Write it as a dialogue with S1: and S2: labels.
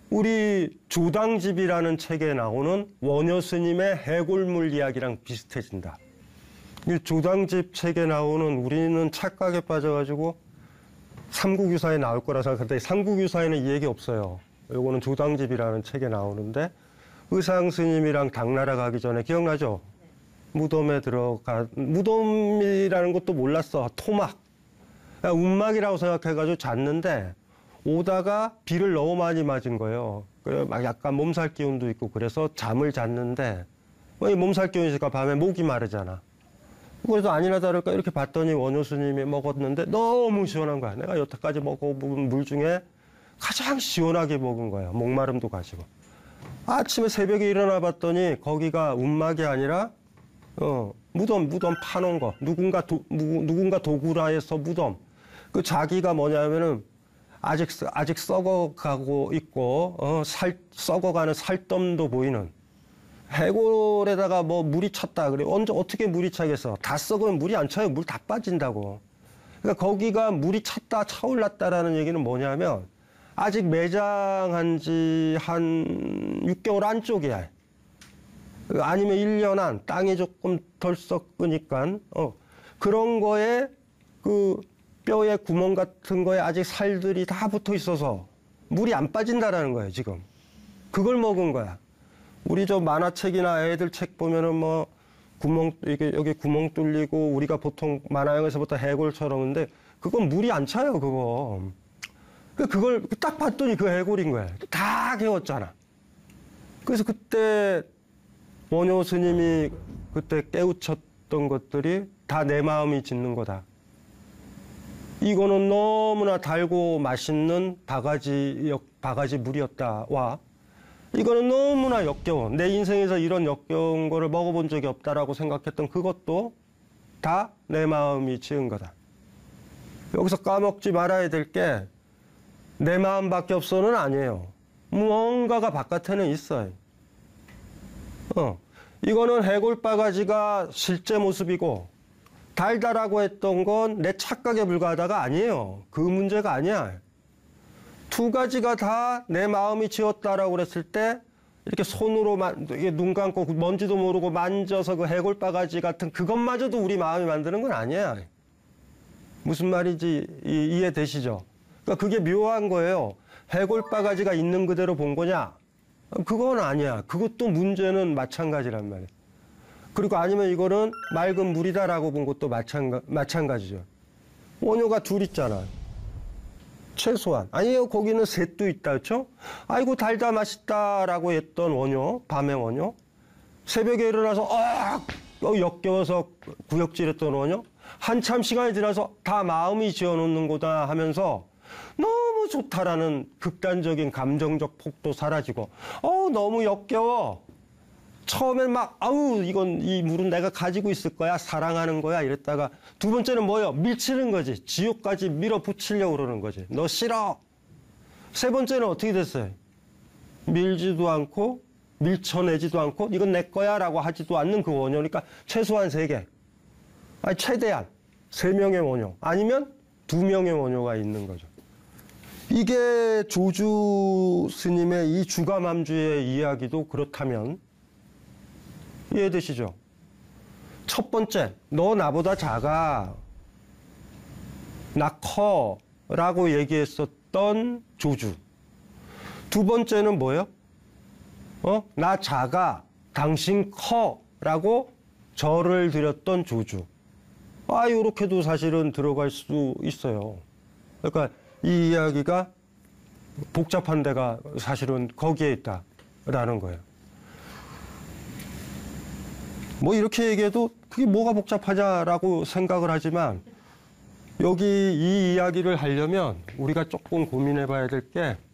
S1: 우리 조당집이라는 책에 나오는 원효 스님의 해골물 이야기랑 비슷해진다. 이 조당집 책에 나오는 우리는 착각에 빠져가지고 삼국유사에 나올 거라 생각했는데 삼국유사에는 이 얘기 없어요. 요거는 조당집이라는 책에 나오는데 의상 스님이랑 당나라 가기 전에 기억나죠? 무덤에 무덤이라는 것도 몰랐어. 토막. 운막이라고 생각해가지고 잤는데 오다가 비를 너무 많이 맞은 거예요. 그래 막 약간 몸살 기운도 있고 그래서 잠을 잤는데 몸살 기운이 있으니까 밤에 목이 마르잖아. 그래서 아니나 다를까 이렇게 봤더니 원효 스님이 먹었는데 너무 시원한 거야. 내가 여태까지 먹어본 물 중에 가장 시원하게 먹은 거야. 목마름도 가지고. 아침에 새벽에 일어나 봤더니 거기가 운막이 아니라 무덤 파놓은 거. 누군가 도구라에서 무덤. 그 자기가 뭐냐면은 아직 썩어가고 있고 썩어가는 살점도 보이는 해골에다가 뭐 물이 찼다 그래. 언제 어떻게 물이 차겠어? 다 썩으면 물이 안 차요. 물 다 빠진다고. 그러니까 거기가 물이 찼다 차올랐다라는 얘기는 뭐냐면 아직 매장한 지 한 6개월 안쪽이야. 아니면 1년 안. 땅이 조금 덜 썩으니까 그런 거에 그 뼈에 구멍 같은 거에 아직 살들이 다 붙어 있어서 물이 안 빠진다라는 거예요, 지금. 그걸 먹은 거야. 우리 저 만화책이나 애들 책 보면은 뭐 여기 구멍 뚫리고 우리가 보통 만화영에서부터 해골처럼인데 그건 물이 안 차요, 그거. 그걸 딱 봤더니 그 해골인 거야. 다 개웠잖아. 그래서 그때 원효 스님이 그때 깨우쳤던 것들이 다 내 마음이 짓는 거다. 이거는 너무나 달고 맛있는 바가지 물이었다. 와, 이거는 너무나 역겨워. 내 인생에서 이런 역겨운 거를 먹어본 적이 없다라고 생각했던 그것도 다 내 마음이 지은 거다. 여기서 까먹지 말아야 될 게 내 마음밖에 없어는 아니에요. 무언가가 바깥에는 있어요. 이거는 해골바가지가 실제 모습이고 달달하고 했던 건 내 착각에 불과하다가 아니에요. 그 문제가 아니야. 두 가지가 다 내 마음이 지었다라고 그랬을 때 이렇게 손으로 눈 감고 뭔지도 모르고 만져서 그 해골바가지 같은 그것마저도 우리 마음이 만드는 건 아니야. 무슨 말인지 이해되시죠? 그러니까 그게 묘한 거예요. 해골바가지가 있는 그대로 본 거냐? 그건 아니야. 그것도 문제는 마찬가지란 말이야. 그리고 아니면 이거는 맑은 물이다라고 본 것도 마찬가지죠. 원효가 둘 있잖아. 최소한. 아니요, 거기는 셋도 있다, 그렇죠? 아이고 달다 맛있다라고 했던 원효, 밤의 원효. 새벽에 일어나서 역겨워서 구역질했던 원효. 한참 시간이 지나서 다 마음이 지어놓는 거다 하면서 너무 좋다라는 극단적인 감정적 폭도 사라지고 너무 역겨워. 처음엔 막 이건 이 물은 내가 가지고 있을 거야. 사랑하는 거야. 이랬다가 두 번째는 뭐예요? 밀치는 거지. 지옥까지 밀어붙이려고 그러는 거지. 너 싫어. 세 번째는 어떻게 됐어요? 밀지도 않고 밀쳐내지도 않고 이건 내 거야 라고 하지도 않는 그 원효니까 최소한 3개. 아니 최대한 3명의 원효. 아니면 2명의 원효가 있는 거죠. 이게 조주 스님의 이 주가맘주의 이야기도 그렇다면 이해되시죠? 첫 번째, 너 나보다 작아, 나 커 라고 얘기했었던 조주. 두 번째는 뭐예요? 나 작아, 당신 커 라고 절을 드렸던 조주. 요렇게도 사실은 들어갈 수 있어요. 그러니까 이 이야기가 복잡한 데가 사실은 거기에 있다라는 거예요. 뭐 이렇게 얘기해도 그게 뭐가 복잡하냐라고 생각을 하지만 여기 이 이야기를 하려면 우리가 조금 고민해 봐야 될 게